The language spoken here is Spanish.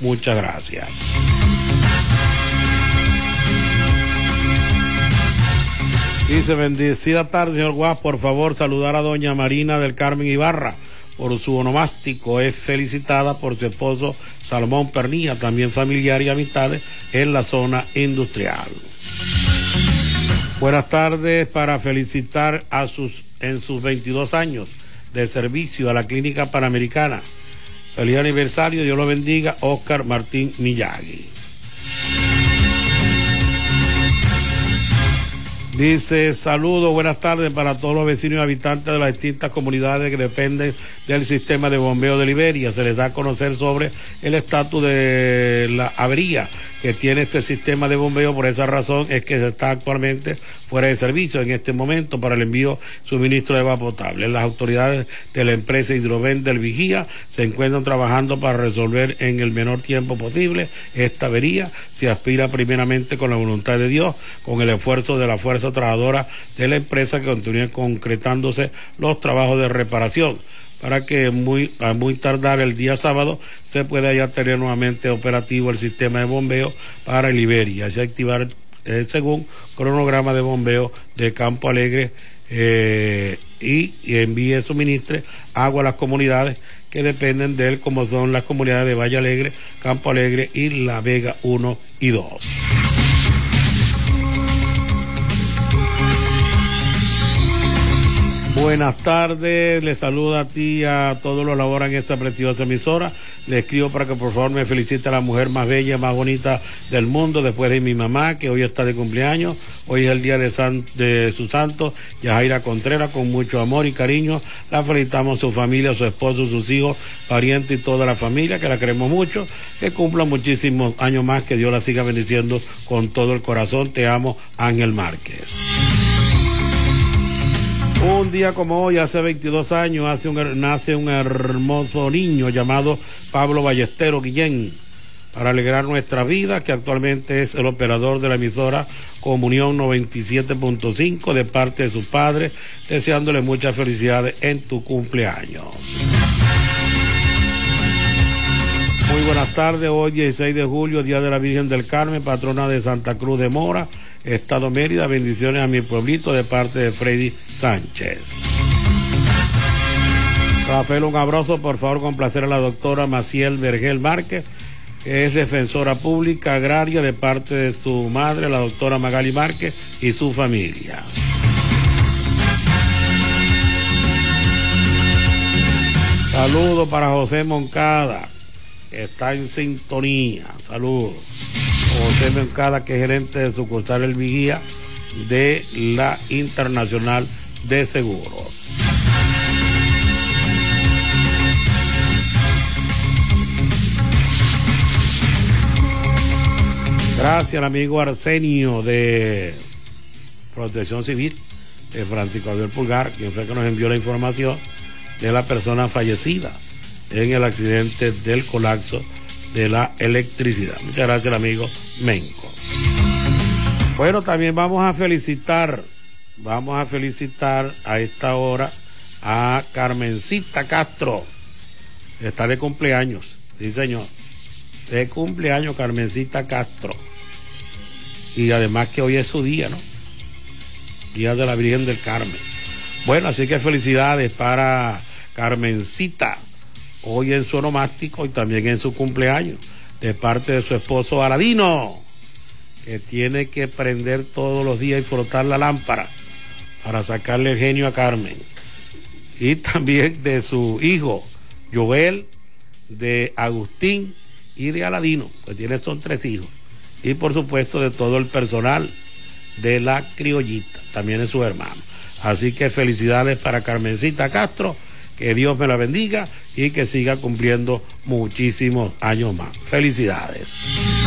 Muchas gracias. Dice, bendecida tarde, señor Guas, por favor saludar a doña Marina del Carmen Ibarra por su onomástico. Es felicitada por su esposo Salomón Pernilla, también familiar y amistades en la zona industrial. Buenas tardes, para felicitar en sus 22 años de servicio a la Clínica Panamericana. Feliz aniversario, Dios lo bendiga, Oscar Martín Miyagi. Dice, saludos, buenas tardes para todos los vecinos y habitantes de las distintas comunidades que dependen del sistema de bombeo de Liberia. Se les da a conocer sobre el estatus de la avería que tiene este sistema de bombeo. Por esa razón es que se está actualmente fuera de servicio en este momento para el envío suministro de agua potable. Las autoridades de la empresa Hidroven del Vigía se encuentran trabajando para resolver en el menor tiempo posible esta avería. Se aspira primeramente con la voluntad de Dios, con el esfuerzo de la fuerza trabajadora de la empresa, que continúen concretándose los trabajos de reparación, para que a muy tardar el día sábado se pueda ya tener nuevamente operativo el sistema de bombeo para Liberia. Se activar según cronograma de bombeo de Campo Alegre y envíe, suministre agua a las comunidades que dependen de él, como son las comunidades de Valle Alegre, Campo Alegre y La Vega 1 y 2. Buenas tardes, les saluda a ti y a todos los que laboran en esta prestigiosa emisora. Le escribo para que por favor me felicite a la mujer más bella, más bonita del mundo, después de mi mamá, que hoy está de cumpleaños. Hoy es el día de su santo, Yajaira Contreras, con mucho amor y cariño. La felicitamos, su familia, su esposo, sus hijos, parientes y toda la familia, que la queremos mucho, que cumpla muchísimos años más, que Dios la siga bendiciendo con todo el corazón. Te amo, Ángel Márquez. Un día como hoy, hace 22 años, nace un hermoso niño llamado Pablo Ballesteros Guillén, para alegrar nuestra vida, que actualmente es el operador de la emisora Comunión 97.5, de parte de sus padres, deseándole muchas felicidades en tu cumpleaños. Muy buenas tardes, hoy 16 de julio, Día de la Virgen del Carmen, patrona de Santa Cruz de Mora, Estado Mérida. Bendiciones a mi pueblito de parte de Freddy Sánchez. Rafael, un abrazo, por favor, complacer a la doctora Maciel Vergel Márquez, que es defensora pública agraria, de parte de su madre, la doctora Magali Márquez, y su familia. Saludos para José Moncada, que está en sintonía. Saludos. José Moncada, que es gerente de sucursal El Vigía de la Internacional de Seguros. Gracias al amigo Arsenio de Protección Civil, de Francisco Javier Pulgar, quien fue que nos envió la información de la persona fallecida en el accidente del colapso de la electricidad. Muchas gracias al amigo Menco. Bueno, también vamos a felicitar a esta hora a Carmencita Castro. Está de cumpleaños, sí señor, de cumpleaños Carmencita Castro. Y además que hoy es su día, ¿no? Día de la Virgen del Carmen. Bueno, así que felicidades para Carmencita, hoy en su onomástico y también en su cumpleaños, de parte de su esposo Aladino, que tiene que prender todos los días y frotar la lámpara para sacarle el genio a Carmen. Y también de su hijo Joel, de Agustín y de Aladino, que son 3 hijos. Y por supuesto de todo el personal de la Criollita, también es su hermano. Así que felicidades para Carmencita Castro, que Dios me la bendiga y que siga cumpliendo muchísimos años más. Felicidades.